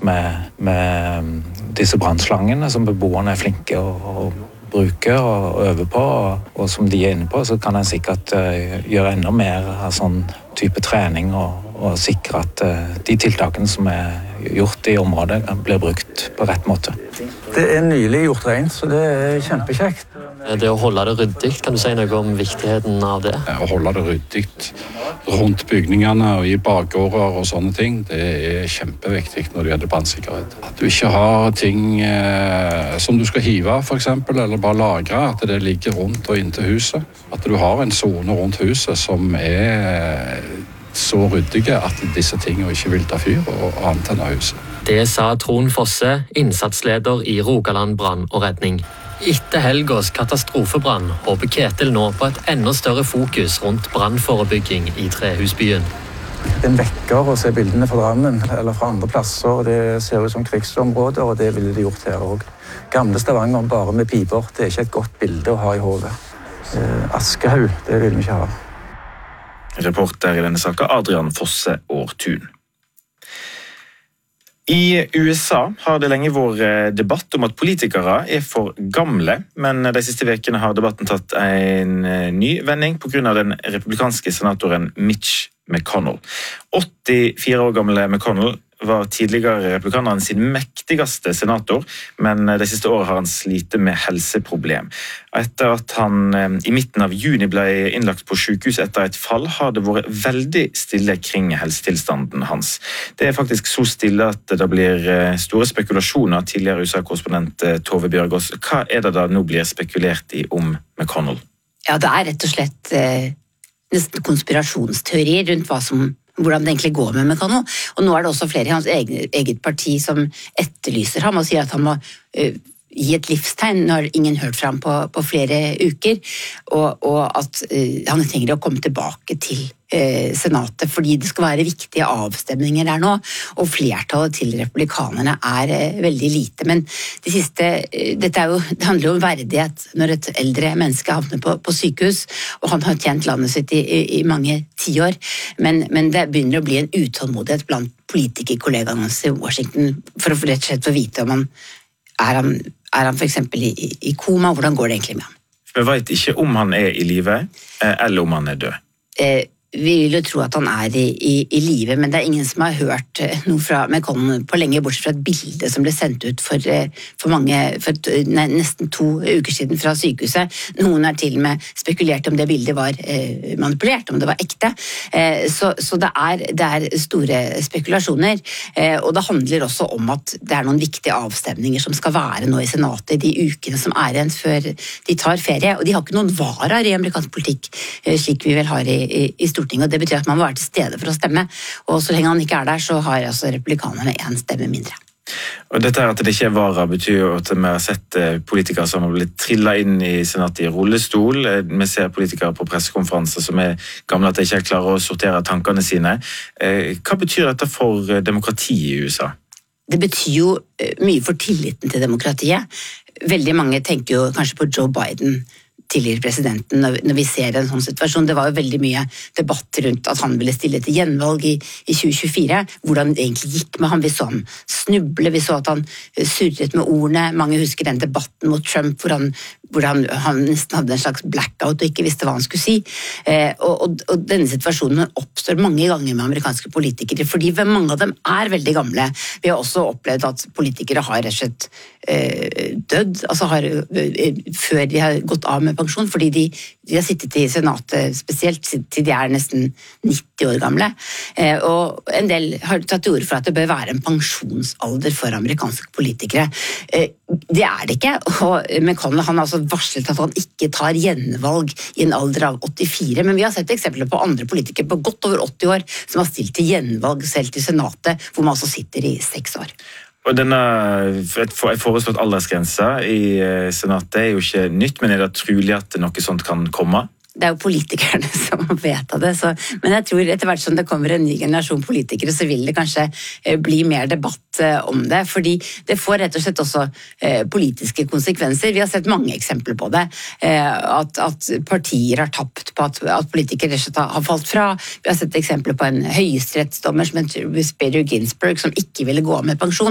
med disse brannslangene som beboerne flinke å bruke og øve på, og som de inne på, så kan en sikkert gjøre enda mer av sånn type trening og sikre at de tiltakene som gjort i området blir brukt på rett måte. Det nylig gjort rent, så det kjempekjekt. Det å holde det ryddig, kan du si noe om viktigheten av det? Å holde det ryddig rundt bygningene og i bakgårder og sånne ting, det kjempeviktig når det gjelder brannsikkerhet. At du ikke har ting som du skal hive, for eksempel, eller bare lagre, at det ligger rundt og inntil huset. At du har en zone rundt huset som så ryddige at disse tingene ikke vil ta fyr og antenne huset. Det sa Trond Fosse, innsatsleder i Rogaland brann og redning. Etter helgås katastrofebrann håper Ketil nå på et enda større fokus rundt brannforebygging i Trehusbyen. En vekker å se bildene fra Drammen eller fra andre plasser. Det ser ut som krigsområder, og det ville de gjort her også. Gamle Stavanger bare med piper, det ikke et godt bilde å ha i hodet. Askehaug, det vil vi ikke ha. Reporter i denne saken, Adrian Fosse Aartun. I USA har det lenge vært debatt om at politikere for gamle, men de siste vekene har debatten tatt en ny vending på grunn av den republikanske senatoren Mitch McConnell. 84 år gamle McConnell var tidligere republikaneren sin mektigste senator, men de siste årene har han slitt med helseproblem. Etter at han i midten av juni ble innlagt på sykehus etter et fall, har det vært veldig stille kring helsetilstanden hans. Det faktisk så stille at det blir store spekulasjoner. Tidligere USA-korrespondent Tove Bjørgaas, hva det da nå blir spekulert i om McConnell? Ja, det rett og slett nesten konspirasjonsteorier rundt hvordan det egentlig går med McConnell. Og nå det også flere i hans eget parti som etterlyser ham og sier at han må gi et livstegn. Nå har ingen hørt fra ham på flere uker, og at han trenger å komme tilbake til senatet, fordi det skal være viktige avstemninger der nå, og flertallet til republikanerne veldig lite. Men det handler jo om verdighet når et eldre menneske havner på sykehus, og han har tjent landet sitt i mange tiår, men det begynner å bli en utålmodighet blant politikerkollegaene hans i Washington, for å rett og slett få vite om han for eksempel i koma, hvordan går det egentlig med han? Vi vet ikke om han i live, eller om han død. Vi vil jo tro at han i live, men det ingen som har hørt noe fra McConnell på lenge, bortsett fra et bilde som ble sendt ut for nesten 2 uker siden fra sykehuset. Noen til og med spekulert om det bildet var manipulert, om det var ekte. Så det store spekulasjoner, og det handler også om at det noen viktige avstemninger som skal være nå i senatet i de ukene som igjen før de tar ferie, og de har ikke noen varer i amerikansk politikk, slik vi vel har i Stortinget. Og det betyr at man må være til stede for å stemme, og så lenge han ikke der, så har altså republikanerne 1 stemme mindre. Og dette at det ikke varer betyr jo at vi har sett politikere som har blitt trillet inn i senatet i rullestol. Vi ser politikere på pressekonferanser som gamle at de ikke klarer å sortere tankene sine. Hva betyr dette for demokratiet i USA? Det betyr jo mye for tilliten til demokratiet. Veldig mange tenker jo kanskje på Joe Biden, tidligere presidenten, når vi ser en sånn situasjon. Det var jo veldig mye debatt rundt at han ville stille til gjenvalg i 2024, hvordan det egentlig gikk med han. Vi så han snuble, vi så at han surret med ordene. Mange husker den debatten mot Trump, hvor han nesten hadde en slags blackout og ikke visste hva han skulle si. Og denne situasjonen oppstår mange ganger med amerikanske politikere, fordi mange av dem veldig gamle. Vi har også opplevd at politikere har rett og slett dødd, altså før de har gått av med pensjon, fordi de har sittet i senatet spesielt til de nesten 90 år gamle. Og en del har tatt til orde for at det bør være en pensjonsalder for amerikanske politikere. Det det ikke, og McConnell han har altså varslet at han ikke tar gjenvalg i en alder av 84, men vi har sett eksempler på andre politikere på godt over 80 år som har stilt til gjenvalg selv til senatet, hvor man altså sitter i 6 år. Og denne foreslått aldersgrense i senatet jo ikke nytt, men det trolig at noe sånt kan komme? Det jo politikerne som vet av det, men jeg tror etter hvert som det kommer en ny generasjon politikere, så vil det kanskje bli mer debatt om det, fordi det får rett og slett også politiske konsekvenser. Vi har sett mange eksempler på det, at partier har tapt på at politikere har falt fra. Vi har sett eksempler på en høyesterettsdommer som heter Ruth Bader Ginsburg, som ikke ville gå av med pensjon,